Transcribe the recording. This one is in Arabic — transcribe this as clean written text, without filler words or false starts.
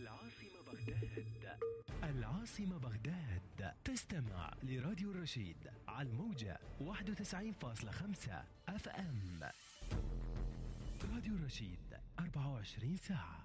العاصمة بغداد. العاصمة بغداد تستمع لراديو الرشيد على الموجة 91.5 FM. راديو الرشيد 24 ساعة.